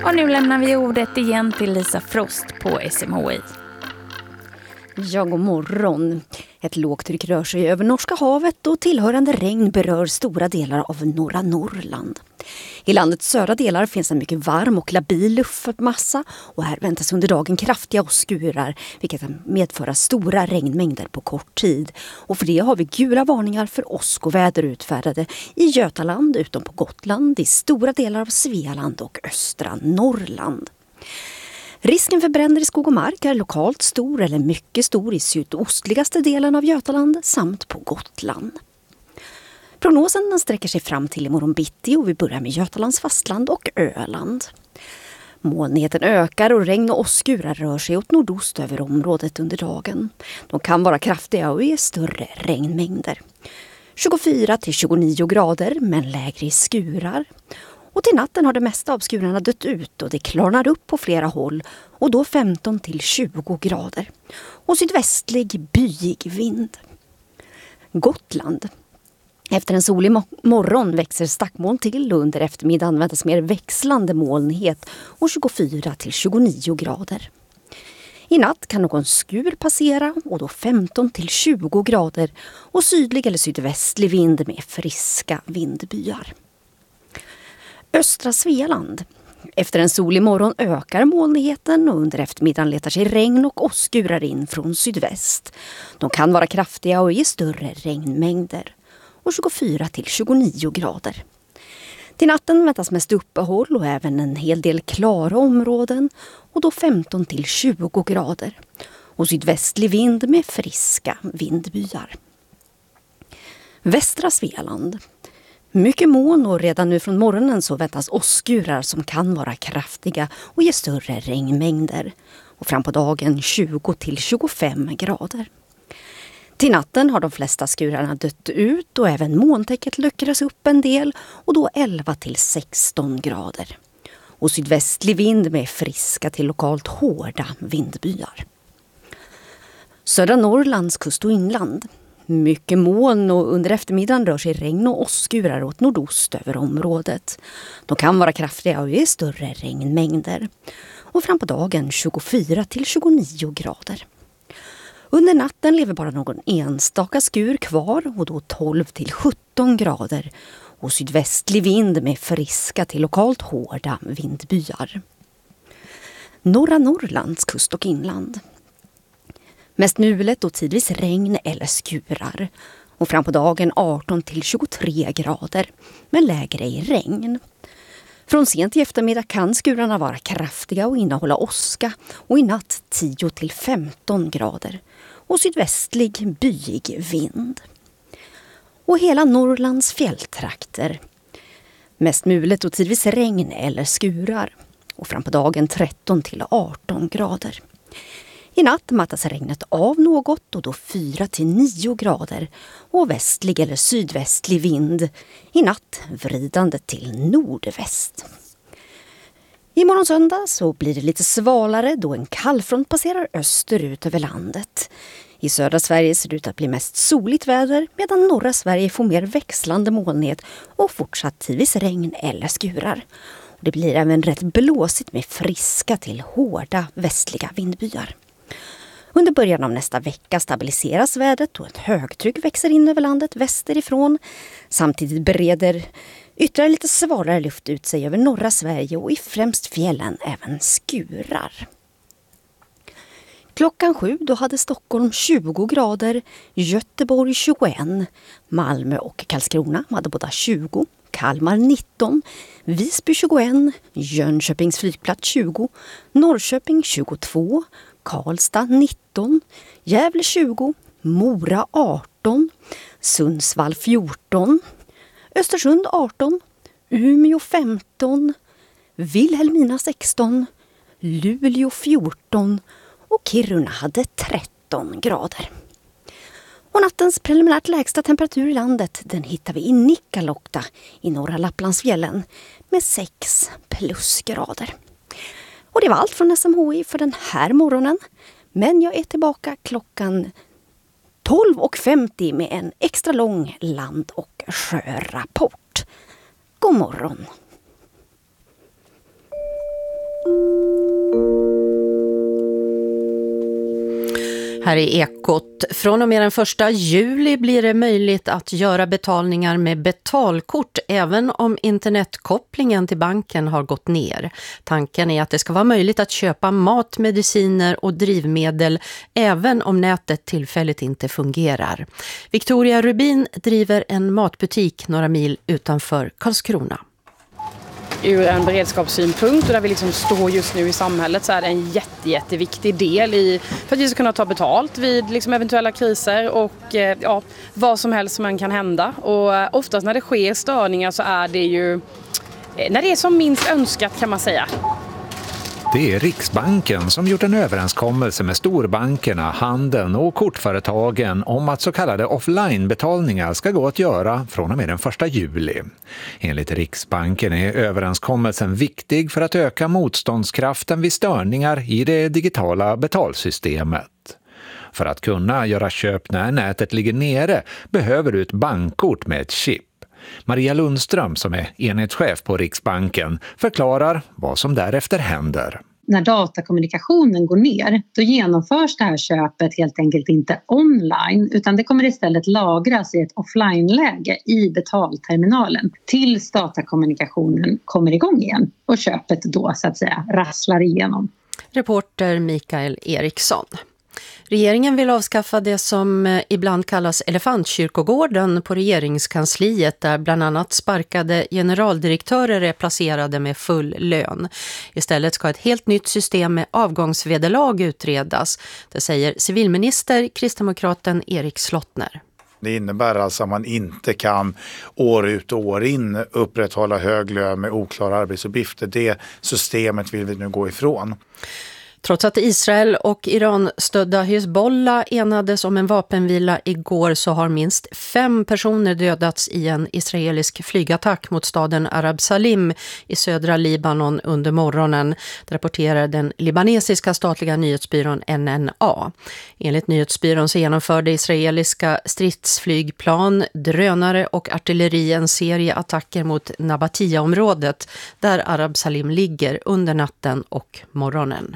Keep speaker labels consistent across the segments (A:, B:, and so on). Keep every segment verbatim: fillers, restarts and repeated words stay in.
A: Och nu lämnar vi ordet igen till Lisa Frost på S M H I.
B: Ja, god morgon. Ett lågtryck rör sig över Norska havet och tillhörande regn berör stora delar av norra Norrland. I landets södra delar finns en mycket varm och labil luftmassa och här väntas under dagen kraftiga åskurar, vilket kan medföra stora regnmängder på kort tid. Och för det har vi gula varningar för åskoväder utfärdade i Götaland, utom på Gotland, i stora delar av Svealand och östra Norrland. Risken för bränder i skog och mark är lokalt stor eller mycket stor i sydostligaste delen av Götaland samt på Gotland. Prognosen den sträcker sig fram till imorgon bitti och vi börjar med Götalands fastland och Öland. Molnigheten ökar och regn och åskurar rör sig åt nordost över området under dagen. De kan vara kraftiga och ge större regnmängder. tjugofyra till tjugonio grader men lägre i skurar. Och till natten har det mesta av skurarna dött ut och det klarnar upp på flera håll och då femton till tjugo grader. Och sydvästlig byig vind. Gotland. Efter en solig morgon växer stackmoln till och under eftermiddagen väntas mer växlande molnighet och tjugofyra till tjugonio grader. I natt kan någon skur passera och då femton till tjugo grader och sydlig eller sydvästlig vind med friska vindbyar. Östra Svealand. Efter en solig morgon ökar molnigheten och under eftermiddagen letar sig regn och åskurar in från sydväst. De kan vara kraftiga och ge större regnmängder. Och tjugofyra till tjugonio grader. Till natten väntas mest uppehåll och även en hel del klara områden och då femton till tjugo grader. Och sydvästlig vind med friska vindbyar. Västra Svealand. Mycket moln och redan nu från morgonen så väntas åskurar som kan vara kraftiga och ge större regnmängder. Och fram på dagen tjugo till tjugofem grader. Till natten har de flesta skurarna dött ut och även molntäcket luckras upp en del och då elva till sexton grader. Och sydvästlig vind med friska till lokalt hårda vindbyar. Södra Norrlands kust och inland. Mycket moln och under eftermiddagen rör sig regn och åskurar åt nordost över området. De kan vara kraftiga och ge större regnmängder. Och fram på dagen tjugofyra till tjugonio grader. Under natten lever bara någon enstaka skur kvar och då tolv till sjutton grader och sydvästlig vind med friska till lokalt hårda vindbyar. Norra Norrlands kust och inland. Mest mulet och tidvis regn eller skurar och fram på dagen arton till tjugotre grader men lägre i regn. Från sent i eftermiddag kan skurarna vara kraftiga och innehålla åska och i natt tio till femton grader och sydvästlig byig vind. Och hela Norrlands fjälltrakter. Mest mulet och tidvis regn eller skurar och fram på dagen tretton till arton grader. I natt mattas regnet av något och då fyra till nio grader och västlig eller sydvästlig vind. I natt vridande till nordväst. Imorgon söndag så blir det lite svalare då en kallfront passerar österut över landet. I södra Sverige ser det ut att bli mest soligt väder medan norra Sverige får mer växlande molnighet och fortsatt tidvis regn eller skurar. Det blir även rätt blåsigt med friska till hårda västliga vindbyar. Under början av nästa vecka stabiliseras vädret och ett högtryck växer in över landet västerifrån. Samtidigt bereder ytterligare lite svalare luft ut sig över norra Sverige och i främst fjällen även skurar. Klockan sju då hade Stockholm tjugo grader, Göteborg tjugoett, Malmö och Karlskrona hade båda tjugo, Kalmar nitton, Visby tjugoett, Jönköpings flygplats tjugo, Norrköping tjugotvå, Karlstad nitton, Gävle tjugo, Mora arton, Sundsvall fjorton, Östersund arton, Umeå femton, Vilhelmina sexton, Luleå fjorton och Kiruna hade tretton grader. Och nattens preliminärt lägsta temperatur i landet den hittar vi i Nikkaluokta i norra Lapplandsfjällen med sex plusgrader. Och det var allt från S M H I för den här morgonen. Men jag är tillbaka klockan tolv och femtio med en extra lång land- och sjörapport. God morgon!
C: Här i Ekot. Från och med den första juli blir det möjligt att göra betalningar med betalkort även om internetkopplingen till banken har gått ner. Tanken är att det ska vara möjligt att köpa mat, mediciner och drivmedel även om nätet tillfälligt inte fungerar. Victoria Rubin driver en matbutik några mil utanför Karlskrona.
D: Ur en beredskapssynpunkt och där vi liksom står just nu i samhället så är det en jätte, jätteviktig del i, för att vi ska kunna ta betalt vid liksom eventuella kriser och ja, vad som helst som kan hända. Och oftast när det sker störningar så är det ju när det är som minst önskat, kan man säga.
E: Det är Riksbanken som gjort en överenskommelse med storbankerna, handeln och kortföretagen om att så kallade offline-betalningar ska gå att göra från och med den första juli. Enligt Riksbanken är överenskommelsen viktig för att öka motståndskraften vid störningar i det digitala betalsystemet. För att kunna göra köp när nätet ligger nere behöver du ett bankkort med ett chip. Maria Lundström, som är enhetschef på Riksbanken, förklarar vad som därefter händer.
F: När datakommunikationen går ner, då genomförs det här köpet helt enkelt inte online, utan det kommer istället lagras i ett offline-läge i betalterminalen tills datakommunikationen kommer igång igen och köpet då så att säga rasslar igenom.
C: Reporter Mikael Eriksson. Regeringen vill avskaffa det som ibland kallas elefantkyrkogården på regeringskansliet, där bland annat sparkade generaldirektörer är placerade med full lön. Istället ska ett helt nytt system med avgångsvederlag utredas. Det säger civilminister kristdemokraten Erik Slottner.
G: Det innebär alltså att man inte kan år ut och år in upprätthålla hög lön med oklara arbetsuppgifter. Det systemet vill vi nu gå ifrån.
C: Trots att Israel och Iran stödda Hezbollah enades om en vapenvila igår så har minst fem personer dödats i en israelisk flygattack mot staden Arab Salim i södra Libanon under morgonen, rapporterar den libanesiska statliga nyhetsbyrån N N A. Enligt nyhetsbyrån så genomförde israeliska stridsflygplan, drönare och artilleri en serie attacker mot Nabatia-området där Arab Salim ligger under natten och morgonen.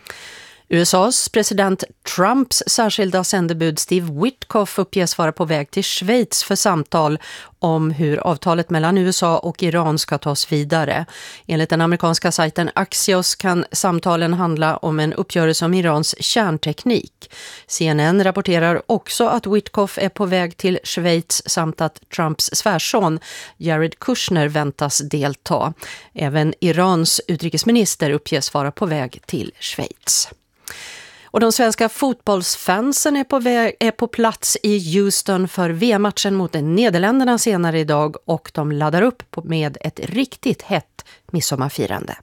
C: U S A:s president Trumps särskilda sändebud Steve Witkoff uppges vara på väg till Schweiz för samtal om hur avtalet mellan U S A och Iran ska tas vidare. Enligt den amerikanska sajten Axios kan samtalen handla om en uppgörelse om Irans kärnteknik. C N N rapporterar också att Witkoff är på väg till Schweiz samt att Trumps svärson Jared Kushner väntas delta. Även Irans utrikesminister uppges vara på väg till Schweiz. Och de svenska fotbollsfansen är på, väg, är på plats i Houston för V M-matchen mot Nederländerna senare idag och de laddar upp med ett riktigt hett midsommarfirande.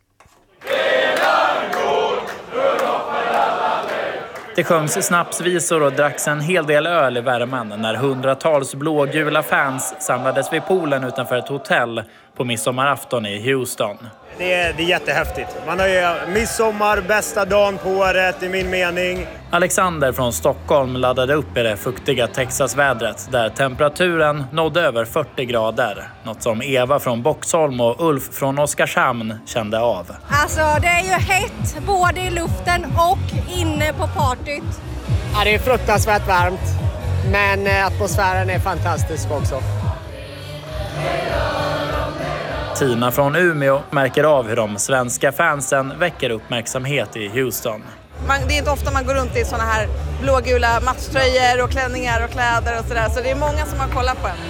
H: Det sjöngs snapsvisor och dracks en hel del öl i värmen när hundratals blågula fans samlades vid poolen utanför ett hotell på midsommarafton i Houston.
I: Det är, det är jättehäftigt. Man har ju midsommar, bästa dagen på året i min mening.
H: Alexander från Stockholm laddade upp i det fuktiga Texasvädret där temperaturen nådde över fyrtio grader. Något som Eva från Boxholm och Ulf från Oskarshamn kände av.
J: Alltså det är ju hett både i luften och inne på partyt.
I: Ja, det är fruktansvärt varmt, men atmosfären är fantastisk också.
H: Tina från Umeå märker av hur de svenska fansen väcker uppmärksamhet i Houston.
K: Man, det är inte ofta man går runt i såna här blågula matchtröjor och klänningar och kläder och sådär. Så det är många som har kollat på en.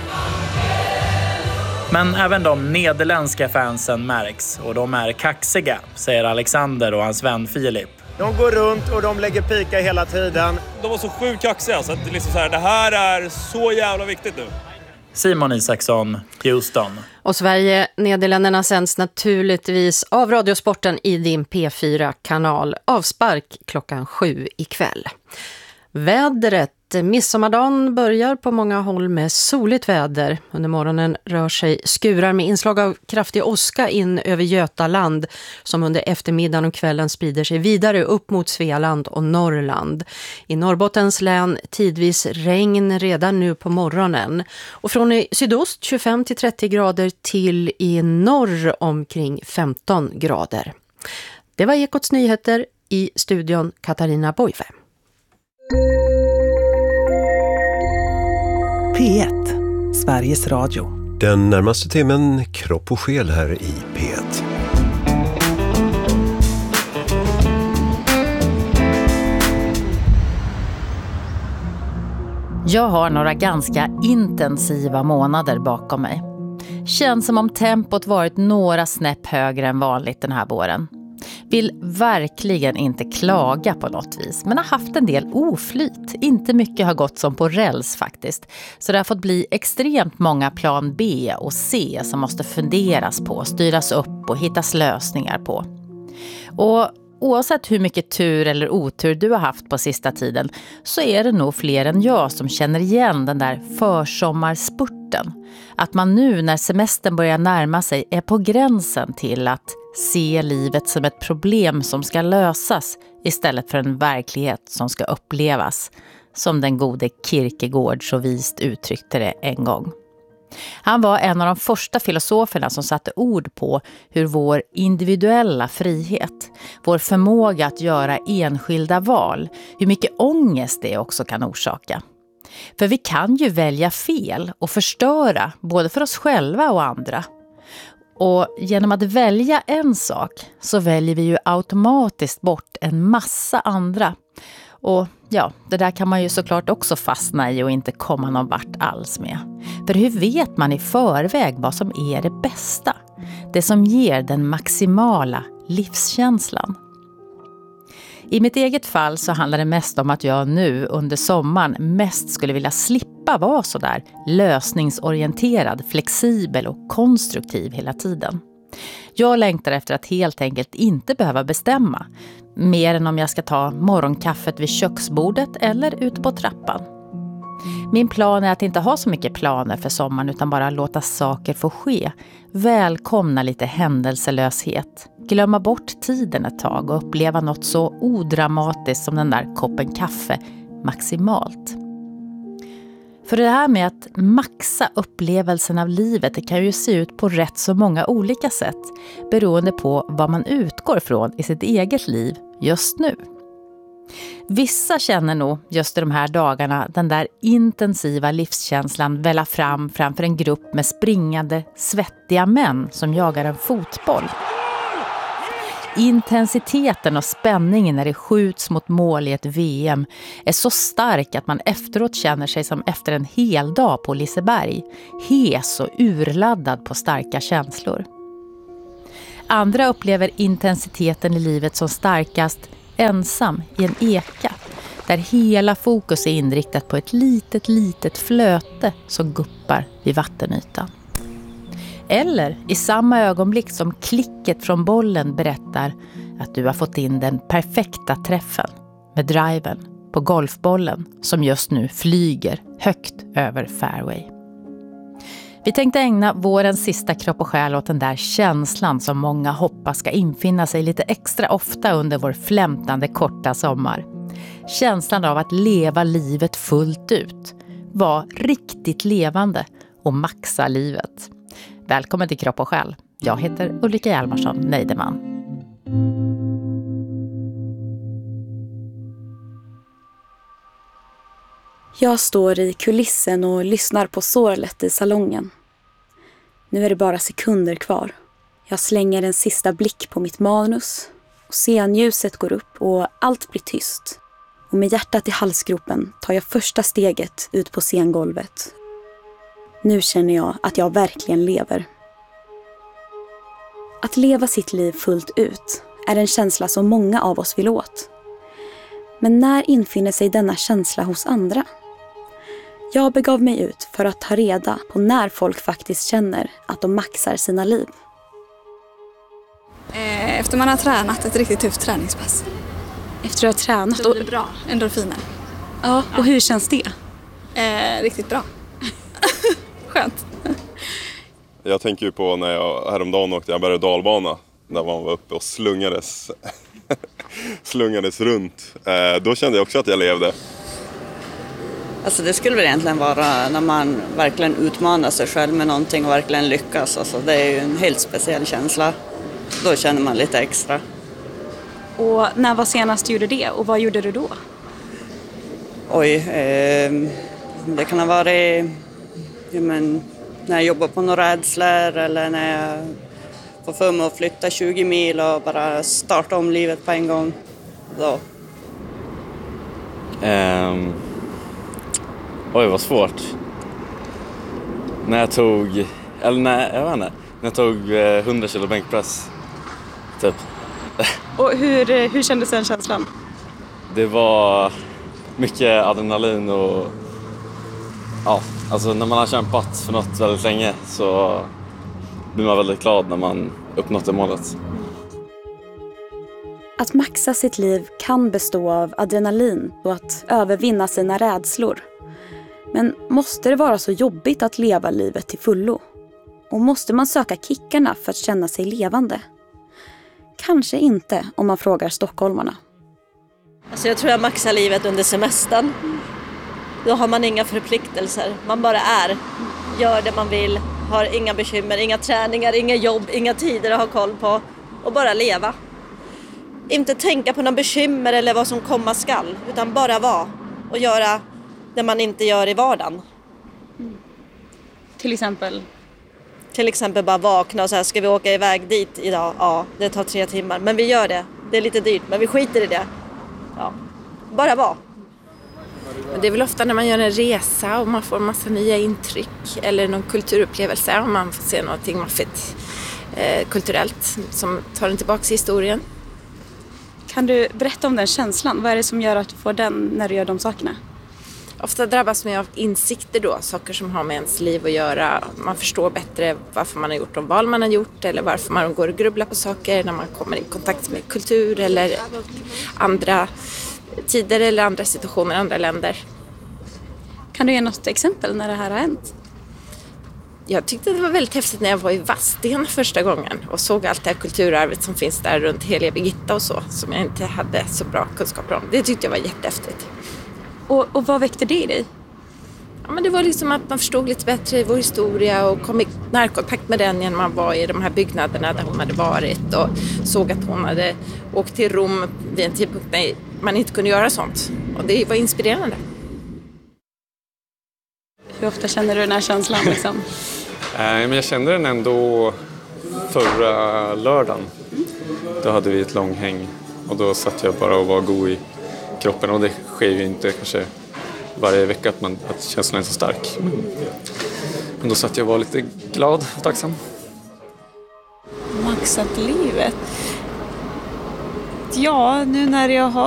H: Men även de nederländska fansen märks och de är kaxiga, säger Alexander och hans vän Filip.
I: De går runt och de lägger pika hela tiden.
L: De var så sjukt kaxiga så att det, liksom så här, det här är så jävla viktigt nu.
H: Simon Isaksson, Houston.
C: Och Sverige, Nederländerna sänds naturligtvis av Radiosporten i din P fyra-kanal. Avspark klockan sju ikväll. Vädret. Midsommardagen börjar på många håll med soligt väder. Under morgonen rör sig skurar med inslag av kraftig åska in över Götaland som under eftermiddagen och kvällen sprider sig vidare upp mot Svealand och Norrland. I Norrbottens län tidvis regn redan nu på morgonen. Och från i sydost tjugofem till trettio grader till i norr omkring femton grader. Det var Ekots nyheter, i studion Katarina Boive.
M: P ett, Sveriges Radio.
N: Den närmaste timmen kropp och själ här i P ett.
O: Jag har några ganska intensiva månader bakom mig. Känns som om tempot varit några snäpp högre än vanligt den här våren. Vill verkligen inte klaga på något vis, men har haft en del oflyt. Inte mycket har gått som på räls faktiskt. Så det har fått bli extremt många plan B och C som måste funderas på, styras upp och hittas lösningar på. Och oavsett hur mycket tur eller otur du har haft på sista tiden så är det nog fler än jag som känner igen den där försommarspurten. Att man nu när semestern börjar närma sig är på gränsen till att se livet som ett problem som ska lösas istället för en verklighet som ska upplevas, som den gode Kierkegaard så vist uttryckte det en gång. Han var en av de första filosoferna som satte ord på hur vår individuella frihet, vår förmåga att göra enskilda val, hur mycket ångest det också kan orsaka. För vi kan ju välja fel och förstöra både för oss själva och andra. Och genom att välja en sak så väljer vi ju automatiskt bort en massa andra. Och ja, det där kan man ju såklart också fastna i och inte komma någon vart alls med. För hur vet man i förväg vad som är det bästa? Det som ger den maximala livskänslan. I mitt eget fall så handlar det mest om att jag nu under sommaren mest skulle vilja slippa vara så där lösningsorienterad, flexibel och konstruktiv hela tiden. Jag längtar efter att helt enkelt inte behöva bestämma, mer än om jag ska ta morgonkaffet vid köksbordet eller ute på trappan. Min plan är att inte ha så mycket planer för sommaren utan bara låta saker få ske. Välkomna lite händelselöshet. Glömma bort tiden ett tag och uppleva något så odramatiskt som den där koppen kaffe maximalt. För det här med att maxa upplevelsen av livet, det kan ju se ut på rätt så många olika sätt beroende på vad man utgår från i sitt eget liv just nu. Vissa känner nog just i de här dagarna den där intensiva livskänslan välla fram framför en grupp med springande, svettiga män som jagar en fotboll. Intensiteten och spänningen när det skjuts mot mål i ett V M är så stark att man efteråt känner sig som efter en hel dag på Liseberg, hes och urladdad på starka känslor. Andra upplever intensiteten i livet som starkast ensam i en eka, där hela fokus är inriktat på ett litet, litet flöte som guppar vid vattenytan. Eller i samma ögonblick som klicket från bollen berättar att du har fått in den perfekta träffen med driven på golfbollen som just nu flyger högt över fairway. Vi tänkte ägna vårens sista kropp och själ åt den där känslan som många hoppas ska infinna sig lite extra ofta under vår flämtande korta sommar. Känslan av att leva livet fullt ut, vara riktigt levande och maxa livet. Välkommen till Kropp och själ. Jag heter Ulrika Hjalmarsson Neideman.
P: Jag står i kulissen och lyssnar på sorlet i salongen. Nu är det bara sekunder kvar. Jag slänger en sista blick på mitt manus och scenljuset går upp och allt blir tyst. Och med hjärtat i halsgropen tar jag första steget ut på scengolvet. Nu känner jag att jag verkligen lever. Att leva sitt liv fullt ut är en känsla som många av oss vill åt. Men när infinner sig denna känsla hos andra? Jag begav mig ut för att ta reda på när folk faktiskt känner att de maxar sina liv.
Q: Efter man har tränat ett riktigt tufft träningspass.
P: Efter att ha tränat?
Q: Så blir det bra, endorfiner.
P: Ja, och hur känns det?
Q: Eh, riktigt bra. Skönt.
L: Jag tänker ju på när jag häromdagen åkte jag berg- och dalbana. Där man var uppe och slungades, slungades runt. Eh, då kände jag också att jag levde.
R: Alltså det skulle väl egentligen vara när man verkligen utmanar sig själv med någonting och verkligen lyckas. Alltså det är ju en helt speciell känsla. Då känner man lite extra.
P: Och när var senast du gjorde det och vad gjorde du då?
R: Oj, eh, det kan ha varit ja, men, när jag jobbar på några rädslor eller när jag får för mig att flytta tjugo mil och bara starta om livet på en gång. Så.
S: Um, oj, vad svårt. När jag tog, eller när, jag vet inte, när jag tog eh, hundra kilo bänkpress, typ.
Q: Och hur, hur kändes den känslan?
S: Det var mycket adrenalin och ja, alltså när man har kämpat för något väldigt länge så blir man väldigt glad när man uppnått det målet.
P: Att maxa sitt liv kan bestå av adrenalin och att övervinna sina rädslor. Men måste det vara så jobbigt att leva livet till fullo? Och måste man söka kickarna för att känna sig levande? Kanske inte om man frågar stockholmarna.
T: Alltså jag tror jag maxar livet under semestern. Då har man inga förpliktelser. Man bara är. Gör det man vill. Har inga bekymmer, inga träningar, inga jobb, inga tider att ha koll på. Och bara leva. Inte tänka på några bekymmer eller vad som komma skall. Utan bara vara. Och göra det man inte gör i vardagen.
Q: Mm. Till exempel?
T: Till exempel bara vakna och så här, ska vi åka iväg dit idag? Ja, det tar tre timmar. Men vi gör det. Det är lite dyrt, men vi skiter i det. Ja, bara vara.
U: Det är väl ofta när man gör en resa och man får en massa nya intryck eller någon kulturupplevelse och man får se någonting maffigt eh, kulturellt som tar en tillbaka i historien.
Q: Kan du berätta om den känslan? Vad är det som gör att du får den när du gör de sakerna?
U: Ofta drabbas man av insikter då, saker som har med ens liv att göra. Man förstår bättre varför man har gjort de val man har gjort eller varför man går och grubblar på saker när man kommer i kontakt med kultur eller andra tider eller andra situationer i andra länder.
Q: Kan du ge något exempel när det här har hänt?
U: Jag tyckte det var väldigt häftigt när jag var i Vadstena första gången och såg allt det här kulturarvet som finns där runt Heliga Birgitta och så, som jag inte hade så bra kunskaper om. Det tyckte jag var jättehäftigt.
Q: Och, och vad väckte det i dig?
U: Ja, men det var liksom att man förstod lite bättre vår historia och kom i närkontakt med den när man var i de här byggnaderna där hon hade varit och såg att hon hade åkt till Rom vid en tidpunkt när man inte kunde göra sånt. Och det var inspirerande.
Q: Hur ofta känner du den här känslan? Liksom?
V: Men jag kände den ändå förra lördagen. Då hade vi ett långhäng och då satt jag bara och var god i kroppen. Och det sker ju inte kanske varje vecka att, man, att känslan är så stark. Men, men då satt jag och var lite glad och tacksam.
Q: Maxat livet. Ja, nu när jag har